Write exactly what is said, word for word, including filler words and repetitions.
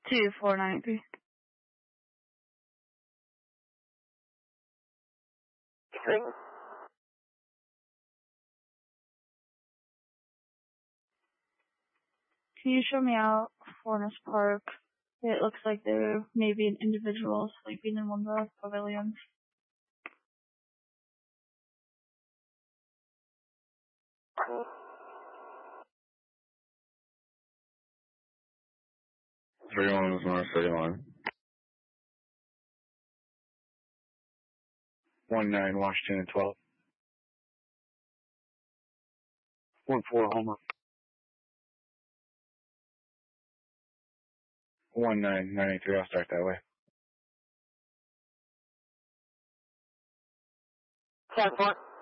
two four nine three. Ring. Can you show me out Forness Park? It looks like there may be an individual sleeping in one of the pavilions. three one is North thirty-one. one nine Washington and twelve. one four Homer. one nine nine eight three, I'll start that way. ten four.